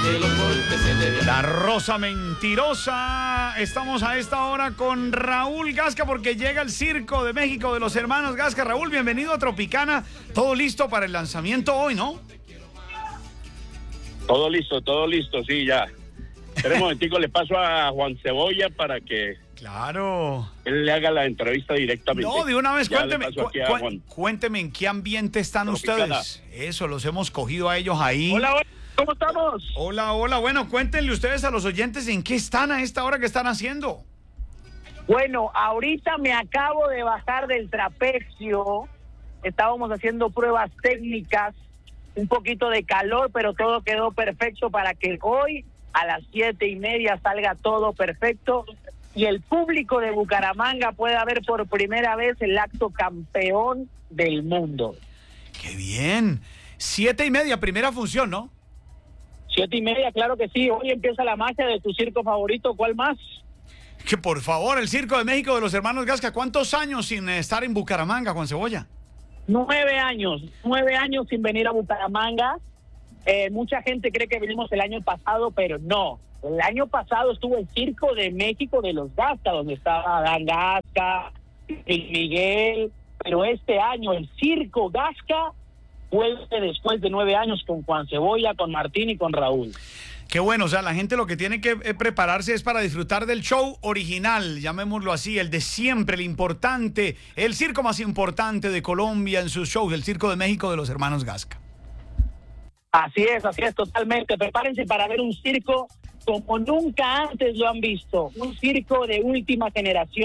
de los golpes se te dio. La Rosa Mentirosa. Estamos a esta hora con Raúl Gasca porque llega el Circo de México de los hermanos Gasca. Raúl, bienvenido a Tropicana. Todo listo para el lanzamiento hoy, ¿no? Todo listo, sí, ya. Espera un momentico, le paso a Juan Cebolla para que Claro. él le haga la entrevista directamente. No, de una vez, Ya cuénteme, le paso aquí a Juan. cuénteme en qué ambiente están Tropicana. ustedes. Eso, los hemos cogido a ellos ahí. Hola, ¿cómo estamos? Hola. Bueno, cuéntenle ustedes a los oyentes en qué están a esta hora que están haciendo. Bueno, ahorita me acabo de bajar del trapecio. Estábamos haciendo pruebas técnicas, un poquito de calor, pero todo quedó perfecto para que hoy a las 7:30 salga todo perfecto y el público de Bucaramanga pueda ver por primera vez el acto campeón del mundo. ¡Qué bien! 7:30, primera función, ¿no? 7:30, claro que sí. Hoy empieza la magia de tu circo favorito. ¿Cuál más? Que por favor, el Circo de México de los hermanos Gasca. ¿Cuántos años sin estar en Bucaramanga, Juan Cebolla? 9 años sin venir a Bucaramanga. Mucha gente cree que vinimos el año pasado, pero no. El año pasado estuvo el Circo de México de los Gasca, donde estaba Dan Gasca, Miguel, pero este año el Circo Gasca vuelve después de 9 años con Juan Cebolla, con Martín y con Raúl. Qué bueno, o sea, la gente lo que tiene que prepararse es para disfrutar del show original, llamémoslo así, el de siempre, el importante, el circo más importante de Colombia en sus shows, el Circo de México de los hermanos Gasca. Así es, totalmente. Prepárense para ver un circo como nunca antes lo han visto. Un circo de última generación.